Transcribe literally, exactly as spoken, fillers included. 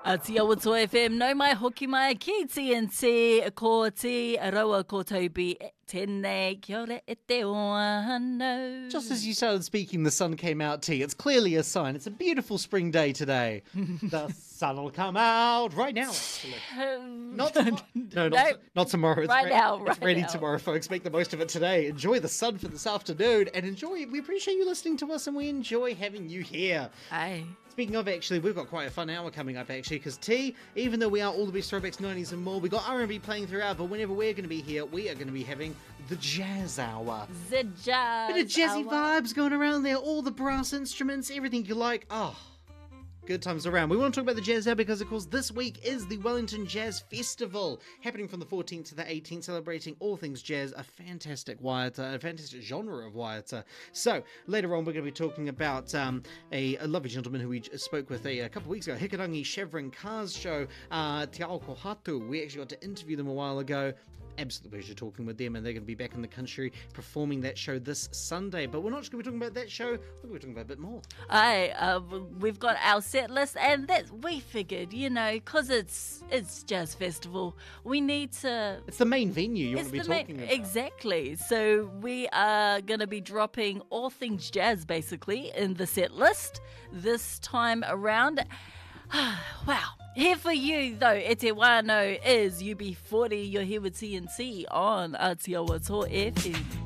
Aotearoa F M, no mai hoki mai ki T N T, ko te rawa ko taubi tēnei, kia ora e te oano. Just as you started speaking, the sun came out, T. It's clearly a sign. It's a beautiful spring day today. The sun will come out right now, actually. Not tomorrow. No, not, No. not tomorrow. It's Right re- now, It's right ready now. tomorrow, folks. Make the most of it today. Enjoy the sun for this afternoon and enjoy it. We appreciate you listening to us and we enjoy having you here. Ai. Speaking of, actually, we've got quite a fun hour coming up, actually, because T, even though we are all the best throwbacks, nineties and more, we got R and B playing throughout, but whenever we're going to be here, we are going to be having the Jazz Hour. The jazz. Bit of jazzy hour. vibes going around there, all the brass instruments, everything you like. Oh, good times around. We want to talk about the Jazz Hour because, of course, this week is the Wellington Jazz Festival, happening from the fourteenth to the eighteenth, celebrating all things jazz, a fantastic waiata, a fantastic genre of waiata. So, later on, we're going to be talking about um, a, a lovely gentleman who we j- spoke with a, a couple of weeks ago, Hikarangi Chevron Cars Show, uh, Te Ao Kohatu. We actually got to interview them a while ago. Absolute pleasure talking with them, and they're going to be back in the country performing that show this Sunday. But we're not just going to be talking about that show, we're going to be talking about a bit more. Aye, uh, we've got our set list, and that we figured, you know, because it's it's jazz festival, we need to. It's the main venue you want It's to be the main- talking about. Exactly. So we are going to be dropping all things jazz, basically, in the set list this time around. Wow. Here for you, though, e te wānau is U B forty. You're here with T N T on Aotearoa F M.